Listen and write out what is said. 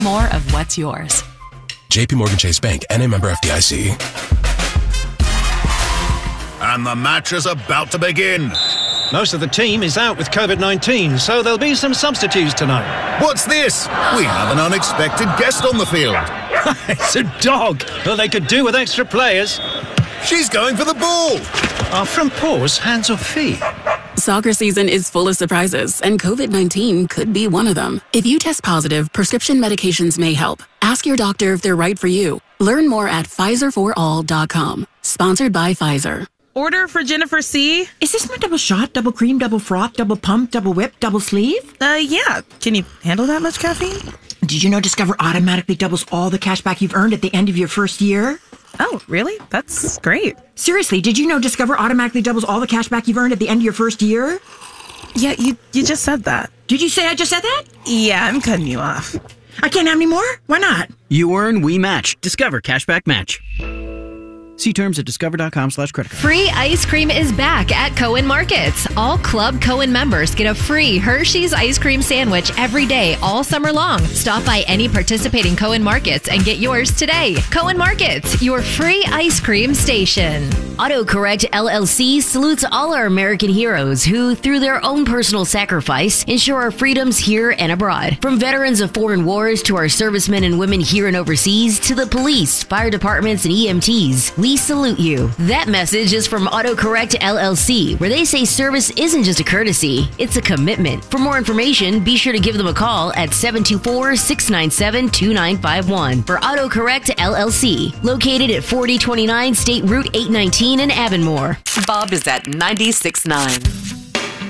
more of what's yours. JP Morgan Chase Bank, N.A. member FDIC. And the match is about to begin. Most of the team is out with COVID-19, so there'll be some substitutes tonight. What's this? We have an unexpected guest on the field. It's a dog. Well, they could do with extra players. She's going for the ball. Are front paws hands or feet? Soccer season is full of surprises, and COVID-19 could be one of them. If you test positive, prescription medications may help. Ask your doctor if they're right for you. Learn more at PfizerForAll.com. Sponsored by Pfizer. Order for Jennifer C. Is this my double shot, double cream, double froth, double pump, double whip, double sleeve? Yeah. Can you handle that much caffeine? Did you know Discover automatically doubles all the cash back you've earned at the end of your first year? Oh, really? That's great. Seriously, did you know Discover automatically doubles all the cash back you've earned at the end of your first year? Yeah, you just said that. Did you say I just said that? Yeah, I'm cutting you off. I can't have any more? Why not? You earn, we match. Discover Cashback Match. See terms at discover.com/credit card. Free ice cream is back at Cohen Markets. All Club Cohen members get a free Hershey's ice cream sandwich every day, all summer long. Stop by any participating Cohen Markets and get yours today. Cohen Markets, your free ice cream station. AutoCorrect LLC salutes all our American heroes who, through their own personal sacrifice, ensure our freedoms here and abroad. From veterans of foreign wars to our servicemen and women here and overseas to the police, fire departments, and EMTs, we salute you. That message is from AutoCorrect LLC, where they say service isn't just a courtesy, it's a commitment. For more information, be sure to give them a call at 724-697-2951 for AutoCorrect LLC, located at 4029 State Route 819 in Avonmore. Bob is at 96.9.